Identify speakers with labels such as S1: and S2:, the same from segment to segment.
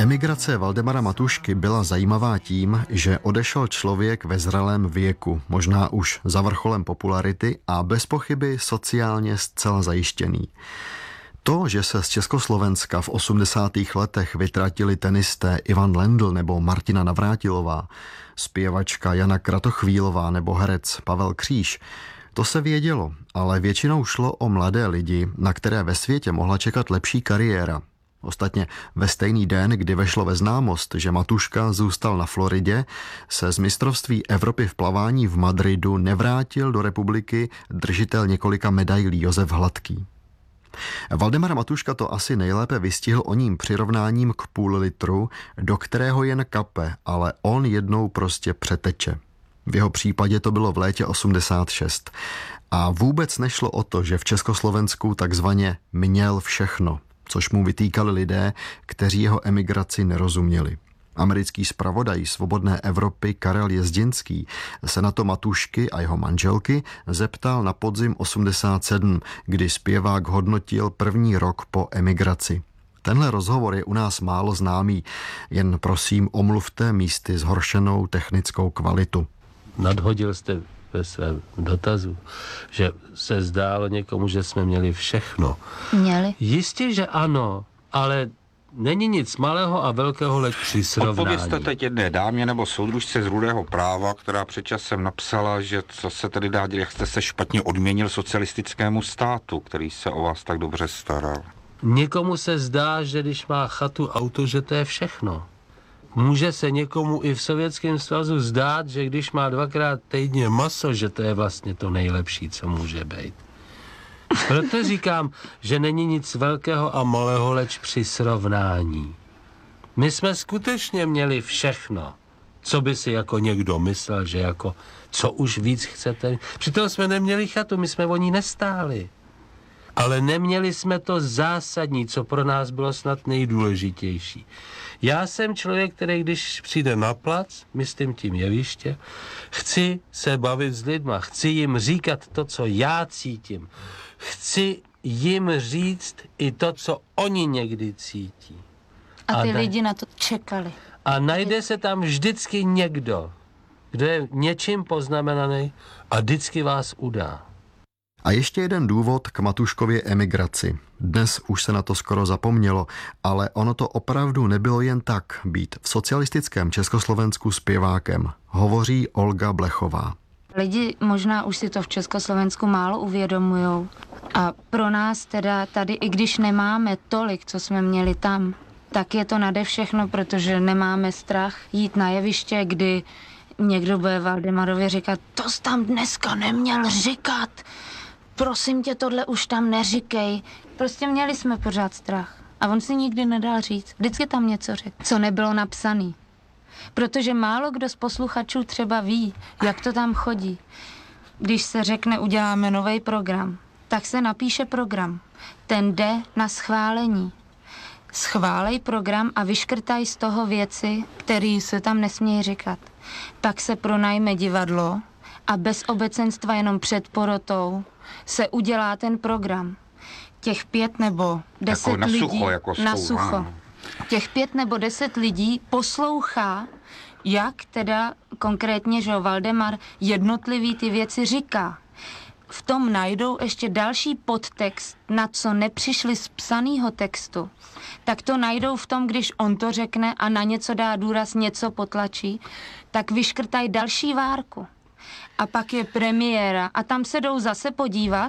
S1: Emigrace Valdemara Matušky byla zajímavá tím, že odešel člověk ve zralém věku, možná už za vrcholem popularity a bez pochyby sociálně zcela zajištěný. To, že se z Československa v 80. letech vytratili tenisté Ivan Lendl nebo Martina Navrátilová, zpěvačka Jana Kratochvílová nebo herec Pavel Kříž, to se vědělo, ale většinou šlo o mladé lidi, na které ve světě mohla čekat lepší kariéra. Ostatně ve stejný den, kdy vešlo ve známost, že Matuška zůstal na Floridě, se z mistrovství Evropy v plavání v Madridu nevrátil do republiky držitel několika medailí Josef Hladký. Valdemar Matuška to asi nejlépe vystihl oním přirovnáním k půl litru, do kterého jen kape, ale on jednou prostě přeteče. V jeho případě to bylo v létě 86. A vůbec nešlo o to, že v Československu takzvaně měl všechno, což mu vytýkali lidé, kteří jeho emigraci nerozuměli. Americký zpravodaj Svobodné Evropy Karel Jezdinský se na to Matušky a jeho manželky zeptal na podzim 87, kdy zpěvák hodnotil první rok po emigraci. Tenhle rozhovor je u nás málo známý, jen prosím omluvte místy zhoršenou technickou kvalitu.
S2: Nadhodil jste ve svém dotazu, že se zdálo někomu, že jsme měli všechno.
S3: Měli?
S2: Jistě, že ano, ale není nic malého a velkého leč při srovnání.
S4: Odpovězte teď jedné dámě nebo soudružce z Rudého práva, která před časem napsala, že co se tedy dá dělat, jak jste se špatně odměnil socialistickému státu, který se o vás tak dobře staral.
S2: Někomu se zdá, že když má chatu, auto, že to je všechno. Může se někomu i v Sovětském svazu zdát, že když má 2krát týdně maso, že to je vlastně to nejlepší, co může být. Proto říkám, že není nic velkého a malého leč při srovnání. My jsme skutečně měli všechno, co by si jako někdo myslel, že jako co už víc chcete. Přitom jsme neměli chatu, my jsme o ní nestáli. Ale neměli jsme to zásadní, co pro nás bylo snad nejdůležitější. Já jsem člověk, který když přijde na plac, myslím tím jeviště, chci se bavit s lidma, chci jim říkat to, co já cítím. Chci jim říct i to, co oni někdy cítí.
S3: A ty lidi na to čekali.
S2: A najde se tam vždycky někdo, kdo je něčím poznamenaný a vždycky vás udá.
S1: A ještě jeden důvod k Matuškově emigraci. Dnes už se na to skoro zapomnělo, ale ono to opravdu nebylo jen tak být v socialistickém Československu zpěvákem, hovoří Olga Blechová.
S3: Lidi možná už si to v Československu málo uvědomujou. A pro nás teda tady, i když nemáme tolik, co jsme měli tam, tak je to nade všechno, protože nemáme strach jít na jeviště, kdy někdo bude Valdemarovi říkat, to jsi tam dneska neměl říkat. Prosím tě, tohle už tam neříkej. Prostě měli jsme pořád strach. A on si nikdy nedal říct. Vždycky tam něco řekl, co nebylo napsaný. Protože málo kdo z posluchačů třeba ví, jak to tam chodí. Když se řekne, uděláme nový program, tak se napíše program. Ten jde na schválení. Schválej program a vyškrtaj z toho věci, které se tam nesmějí říkat. Pak se pronajme divadlo a bez obecenstva jenom před porotou se udělá ten program. Těch 5 nebo 10
S4: jako
S3: lidí
S4: sucho, jako
S3: na sucho. Těch 5 nebo 10 lidí poslouchá, jak teda konkrétně, že Valdemar jednotlivý ty věci říká. V tom najdou ještě další podtext, na co nepřišli z psanýho textu. Tak to najdou v tom, když on to řekne a na něco dá důraz, něco potlačí, tak vyškrtají další várku. A pak je premiéra a tam se jdou zase podívat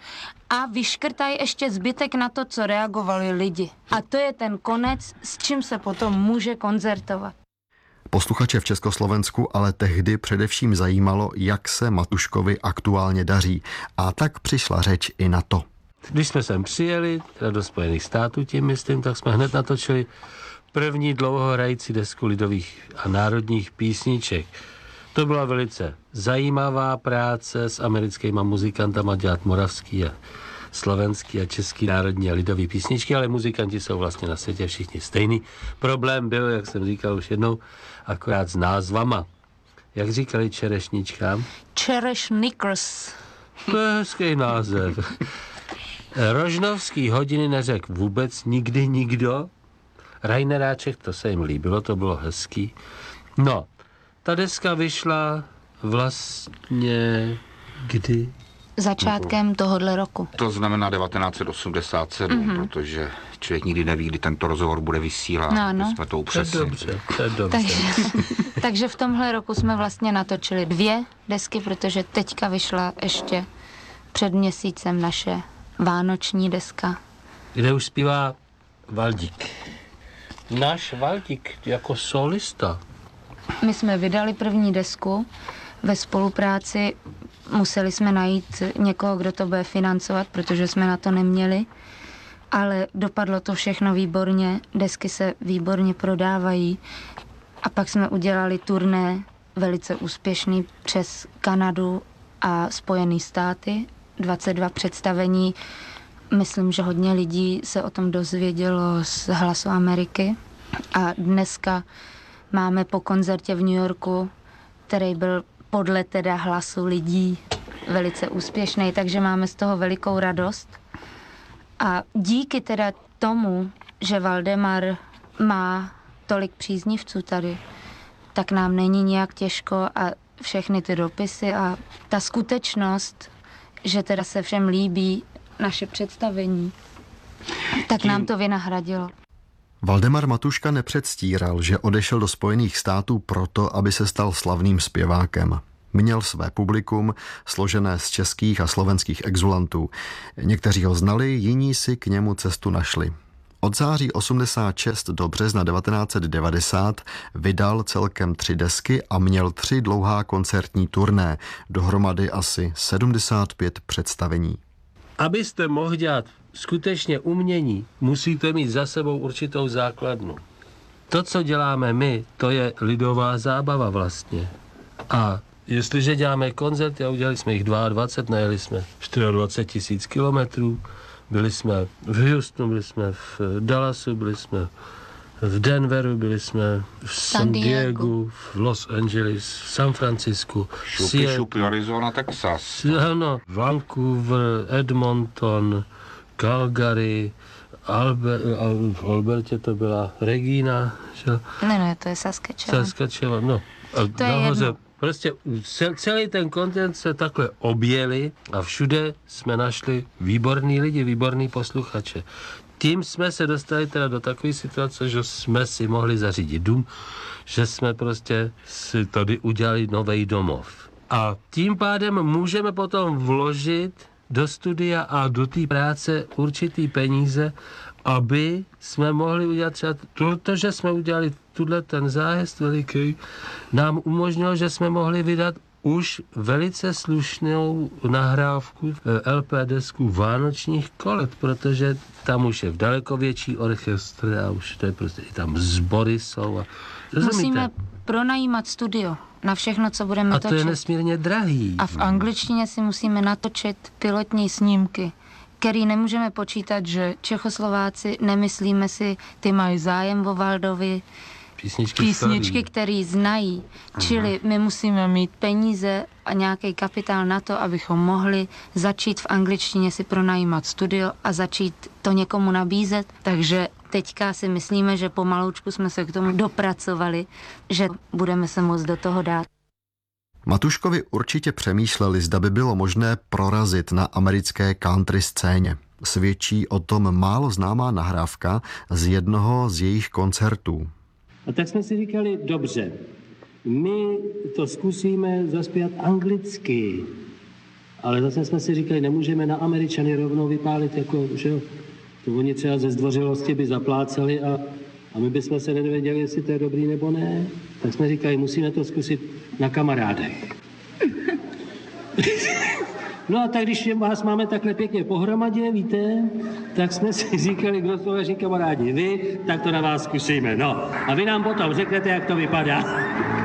S3: a vyškrtají ještě zbytek na to, co reagovali lidi. A to je ten konec, s čím se potom může koncertovat.
S1: Posluchače v Československu ale tehdy především zajímalo, jak se Matuškovi aktuálně daří. A tak přišla řeč i na to.
S2: Když jsme sem přijeli, teda do Spojených států tím myslím, tak jsme hned natočili první dlouhohrající desku lidových a národních písniček. To byla velice zajímavá práce s americkýma muzikantama dělat moravský a slovenský a český národní a lidový písničky, ale muzikanti jsou vlastně na světě všichni stejný. Problém byl, jak jsem říkal už jednou, akorát s názvama. Jak říkali čerešničkám?
S3: Čerešnikers.
S2: To je hezký název. Rožnovský hodiny neřekl vůbec nikdy nikdo Raineráček, to se jim líbilo, to bylo hezký. No, ta deska vyšla vlastně kdy?
S3: Začátkem tohohle roku.
S4: To znamená 1987, protože člověk nikdy neví, kdy tento rozhovor bude vysílán.
S3: No.
S4: Jsme to upřesnili.
S2: To je dobře.
S3: Takže v tomhle roku jsme vlastně natočili 2 desky, protože teďka vyšla ještě před měsícem naše vánoční deska.
S2: Kde už zpívá Valdík. Náš Valdík jako solista.
S3: My jsme vydali první desku ve spolupráci. Museli jsme najít někoho, kdo to bude financovat, protože jsme na to neměli. Ale dopadlo to všechno výborně, desky se výborně prodávají. A pak jsme udělali turné velice úspěšný přes Kanadu a Spojené státy. 22 představení. Myslím, že hodně lidí se o tom dozvědělo z Hlasu Ameriky. A dneska máme po koncertě v New Yorku, který byl podle teda hlasu lidí velice úspěšný, takže máme z toho velikou radost. A díky teda tomu, že Valdemar má tolik příznivců tady, tak nám není nějak těžko a všechny ty dopisy a ta skutečnost, že teda se všem líbí naše představení, tak nám to vynahradilo.
S1: Valdemar Matuška nepředstíral, že odešel do Spojených států proto, aby se stal slavným zpěvákem. Měl své publikum, složené z českých a slovenských exulantů. Někteří ho znali, jiní si k němu cestu našli. Od září 86 do března 1990 vydal celkem 3 desky a měl 3 dlouhá koncertní turné, dohromady asi 75 představení.
S2: Abyste mohli dělat skutečně umění, musíte mít za sebou určitou základnu. To, co děláme my, to je lidová zábava vlastně. A jestliže děláme koncerty, a udělali jsme jich 22, najeli jsme 24 000 kilometrů, byli jsme v Houstonu, byli jsme v Dallasu, byli jsme v Denveru, byli jsme v San Diego, v Los Angeles, v San Francisku,
S4: Šupi, Arizona, Texas.
S2: Ano, Vancouver, Edmonton, Calgary, v Albertě to byla Regina, že?
S3: Ne, to je Saskatchewan.
S2: No. A
S3: To je jedno.
S2: Prostě celý ten kontinent se takhle objeli a všude jsme našli výborný lidi, výborný posluchače. Tím jsme se dostali teda do takové situace, že jsme si mohli zařídit dům, že jsme prostě si tady udělali nový domov. A tím pádem můžeme potom vložit do studia a do té práce určitý peníze, aby jsme mohli udělat třeba to, že jsme udělali ten zájezd veliký, nám umožnilo, že jsme mohli vydat už velice slušnou nahrávku LP desku vánočních kolet, protože tam už je v daleko větší orchestr a už to je prostě, i tam sbory jsou.
S3: Musíme pronajímat studio na všechno, co budeme točit.
S2: A to je nesmírně drahý.
S3: A v angličtině si musíme natočit pilotní snímky, který nemůžeme počítat, že Čechoslováci, nemyslíme si, ty mají zájem o Valdovi, písničky, které znají. Čili my musíme mít peníze a nějaký kapitál na to, abychom mohli začít v angličtině si pronajímat studio a začít to někomu nabízet. Takže teďka si myslíme, že pomaloučku jsme se k tomu dopracovali, že budeme se moct do toho dát.
S1: Matuškovi určitě přemýšleli, zda by bylo možné prorazit na americké country scéně. Svědčí o tom málo známá nahrávka z jednoho z jejich koncertů.
S5: A tak jsme si říkali, dobře, my to zkusíme zaspívat anglicky, ale zase jsme si říkali, nemůžeme na Američany rovnou vypálit, jako, že jo, to oni třeba ze zdvořilosti by zapláceli a my bychom se nevěděli, jestli to je dobrý nebo ne. Tak jsme říkali, musíme to zkusit na kamarádech. No a tak, když vás máme takhle pěkně pohromadě, víte, tak jsme si říkali, kdo jsou vaši kamarádi, vy, tak to na vás zkusíme. No a vy nám potom řeknete, jak to vypadá.